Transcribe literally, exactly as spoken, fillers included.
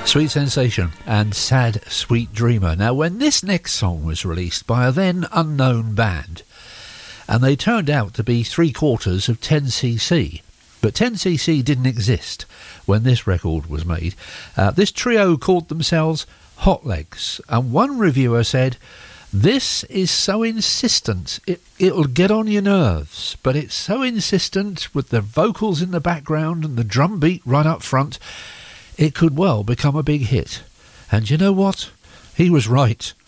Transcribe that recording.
Sweet Sensation and Sad Sweet Dreamer. Now, when this next song was released by a then unknown band, and they turned out to be three quarters of ten C C, but ten C C didn't exist when this record was made. Uh, this trio called themselves Hot Legs, and one reviewer said, "This is so insistent, it, it'll get on your nerves, but it's so insistent with the vocals in the background and the drum beat right up front, it could well become a big hit." And you know what? He was right.